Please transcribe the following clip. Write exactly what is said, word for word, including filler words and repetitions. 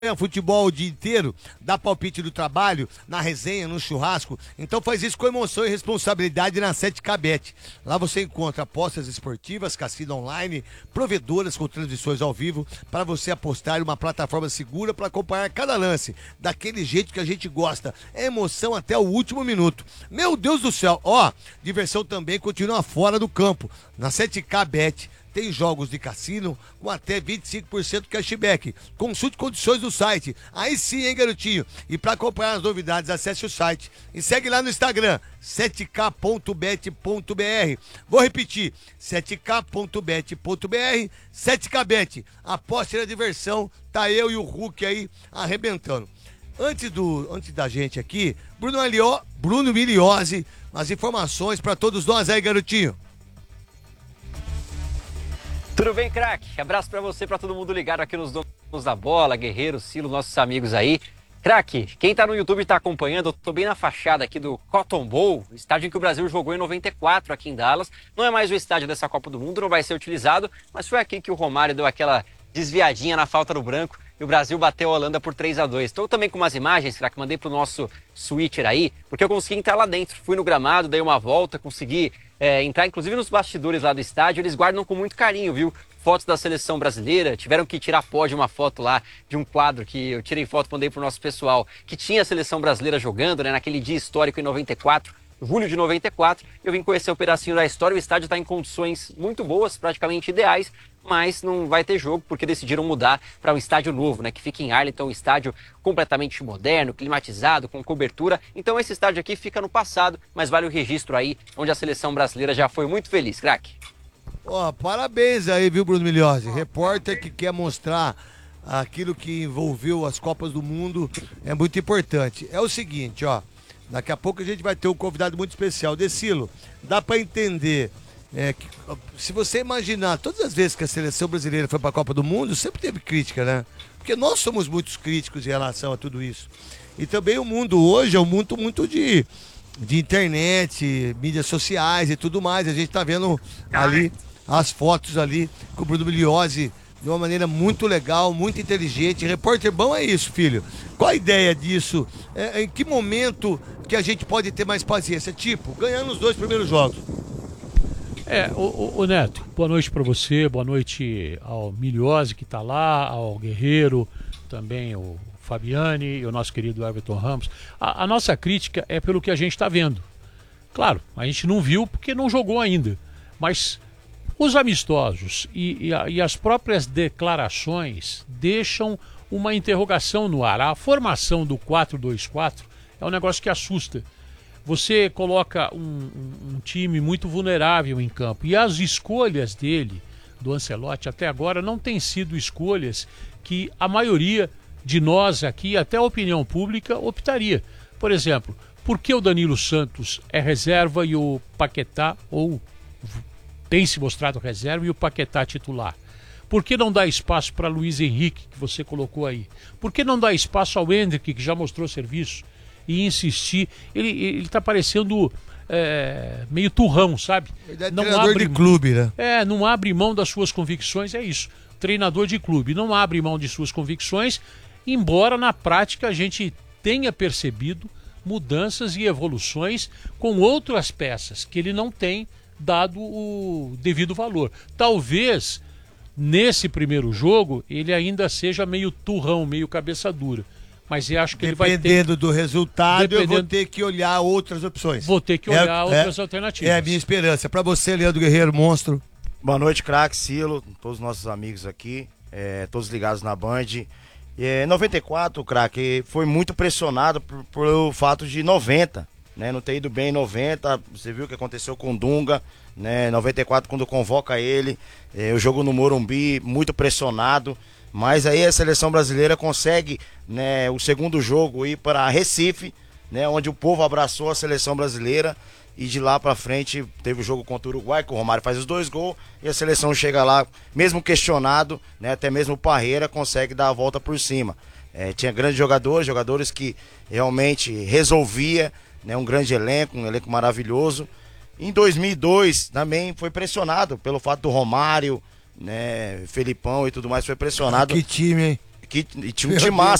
futebol o dia inteiro, dá palpite do trabalho, na resenha, no churrasco, então faz isso com emoção e responsabilidade na sete K Bet. Lá você encontra apostas esportivas, cassino online, provedoras com transmissões ao vivo, para você apostar em uma plataforma segura para acompanhar cada lance, daquele jeito que a gente gosta, é emoção até o último minuto. Meu Deus do céu, ó, diversão também continua fora do campo, na sete K Bet. Tem jogos de cassino com até vinte e cinco por cento cashback. Consulte condições do site. Aí sim, hein, garotinho? E para acompanhar as novidades, acesse o site. E segue lá no Instagram, sete K ponto bet ponto br. Vou repetir, sete K ponto bet ponto br, sete K Bet. Aposte na diversão, tá eu e o Hulk aí arrebentando. Antes, do, antes da gente aqui, Bruno, Alio, Bruno Miliose, as informações para todos nós aí, garotinho. Tudo bem, craque? Abraço pra você, pra todo mundo ligado aqui nos Donos da Bola, Guerreiro, Silo, nossos amigos aí. Craque, quem tá no YouTube tá acompanhando, eu tô bem na fachada aqui do Cotton Bowl, estádio em que o Brasil jogou em noventa e quatro aqui em Dallas. Não é mais o estádio dessa Copa do Mundo, não vai ser utilizado, mas foi aqui que o Romário deu aquela desviadinha na falta do branco e o Brasil bateu a Holanda por três a dois. Estou também com umas imagens, craque, mandei pro nosso switcher aí, porque eu consegui entrar lá dentro. Fui no gramado, dei uma volta, consegui é, entrar inclusive nos bastidores lá do estádio. Eles guardam com muito carinho, viu? Fotos da seleção brasileira, tiveram que tirar pó de uma foto lá, de um quadro que eu tirei foto, mandei pro nosso pessoal, que tinha a seleção brasileira jogando, né, naquele dia histórico em noventa e quatro, julho de noventa e quatro. Eu vim conhecer um pedacinho da história. O estádio está em condições muito boas, praticamente ideais, mas não vai ter jogo porque decidiram mudar para um estádio novo, né, que fica em Arlington, um estádio completamente moderno, climatizado, com cobertura. Então esse estádio aqui fica no passado, mas vale o registro aí, onde a seleção brasileira já foi muito feliz, craque. Ó, oh, parabéns aí, viu, Bruno Miliose? Repórter que quer mostrar aquilo que envolveu as Copas do Mundo é muito importante. É o seguinte, ó, daqui a pouco a gente vai ter um convidado muito especial. Decilo, dá pra entender, é, que, se você imaginar, todas as vezes que a seleção brasileira foi pra Copa do Mundo, sempre teve crítica, né? Porque nós somos muitos críticos em relação a tudo isso. E também o mundo hoje é um mundo muito de, de internet, mídias sociais e tudo mais. A gente tá vendo ali as fotos ali com o Bruno Miliose de uma maneira muito legal, muito inteligente. Repórter bom é isso, filho. Qual a ideia disso? É, em que momento que a gente pode ter mais paciência? Tipo, ganhando os dois primeiros jogos. É, o, o, o Neto, boa noite para você, boa noite ao Miliose que tá lá, ao Guerreiro, também o Fabiane e o nosso querido Everton Ramos. A, a nossa crítica é pelo que a gente está vendo. Claro, a gente não viu porque não jogou ainda, mas os amistosos e, e, a, e as próprias declarações deixam uma interrogação no ar. A formação do quatro dois quatro é um negócio que assusta. Você coloca um, um, um time muito vulnerável em campo e as escolhas dele, do Ancelotti, até agora não têm sido escolhas que a maioria de nós aqui, até a opinião pública, optaria. Por exemplo, por que o Danilo Santos é reserva e o Paquetá, ou tem se mostrado reserva, e o Paquetá titular? Por que não dá espaço para Luiz Henrique, que você colocou aí? Por que não dá espaço ao Hendrick, que já mostrou serviço? E insistir, ele está parecendo é, meio turrão, sabe? Ele é não treinador abre, de clube, né? É, não abre mão das suas convicções, é isso. Treinador de clube, não abre mão de suas convicções, embora na prática a gente tenha percebido mudanças e evoluções com outras peças que ele não tem dado o devido valor. Talvez nesse primeiro jogo ele ainda seja meio turrão, meio cabeça dura, mas eu acho que ele vai ter... Dependendo do resultado, Dependendo... eu vou ter que olhar outras opções. Vou ter que olhar é, outras é, alternativas. É a minha esperança. Para você, Leandro Guerreiro, monstro. Boa noite, craque, Silo, todos os nossos amigos aqui, é, todos ligados na Band. É, noventa e quatro, craque, foi muito pressionado por, pelo fato de noventa, né, não ter ido bem em noventa. Você viu o que aconteceu com o Dunga, né, noventa e quatro, quando convoca ele, é, o jogo no Morumbi, muito pressionado, mas aí a seleção brasileira consegue, né, o segundo jogo ir para Recife, né, onde o povo abraçou a seleção brasileira, e de lá pra frente teve o jogo contra o Uruguai, que o Romário faz os dois gols, e a seleção chega lá, mesmo questionado, né, até mesmo o Parreira consegue dar a volta por cima. É, tinha grandes jogadores, jogadores que realmente resolvia, né, um grande elenco, um elenco maravilhoso. Em dois mil e dois também foi pressionado pelo fato do Romário, né, Felipão e tudo mais, foi pressionado. Que time, hein? que, e tinha um Meu timaço